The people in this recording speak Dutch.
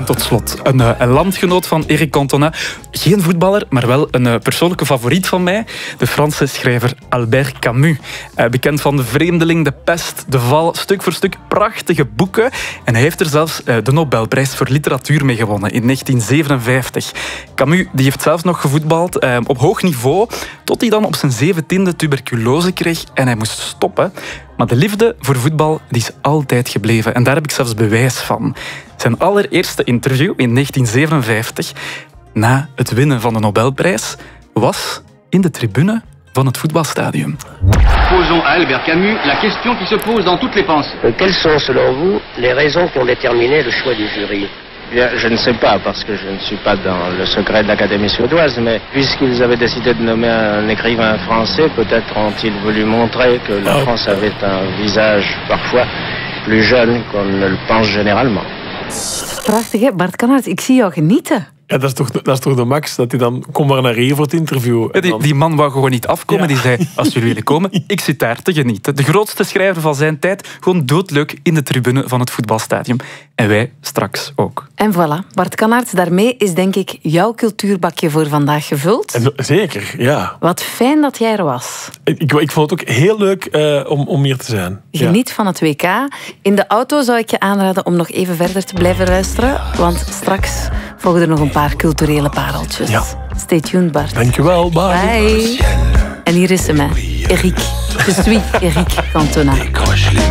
tot slot. Een landgenoot van Éric Cantona. Geen voetballer, maar wel een persoonlijke favoriet van mij. De Franse schrijver Albert Camus. Bekend van De Vreemdeling, De Pest, De Val. Stuk voor stuk prachtige boeken. En hij heeft er zelfs de Nobelprijs voor literatuur mee gewonnen in 1957. Camus die heeft zelfs nog gevoetbald op hoog niveau, tot hij dan op zijn 17e tuberculose kreeg en hij moest stoppen. Maar de liefde voor voetbal die is altijd gebleven. En daar heb ik zelfs bewijs van. Zijn allereerste interview in 1957, na het winnen van de Nobelprijs, was in de tribune van het voetbalstadion. Posons à Albert Camus la question qui se pose dans toutes les pensées. Quelles sont selon vous les raisons qui ont déterminé le choix du jury? Bien, je ne sais pas, parce que je ne suis pas dans le secret de l'Académie suédoise, mais puisqu'ils avaient décidé de nommer un écrivain français, peut-être ont-ils voulu montrer que la France avait un visage parfois plus jeune qu'on ne le pense généralement. Prachtig, hè? Bart Kannaerts, ik zie jou genieten. Ja, dat is toch de max, dat hij dan... Kom maar naar hier voor het interview. Ja, die man wou gewoon niet afkomen. Ja. Die zei, als jullie willen komen, ik zit daar te genieten. De grootste schrijver van zijn tijd, gewoon doodleuk in de tribune van het voetbalstadion. En wij straks ook. En voilà, Bart Kannaerts, daarmee is denk ik jouw cultuurbakje voor vandaag gevuld. En, zeker, ja. Wat fijn dat jij er was. Ik vond het ook heel leuk om hier te zijn. Geniet van het WK. In de auto zou ik je aanraden om nog even verder te blijven luisteren, want straks volgen er nog een paar culturele pareltjes. Ja. Stay tuned, Bart. Dankjewel, bye. Bye. En hier is hem, Éric. Je suis Éric Cantona.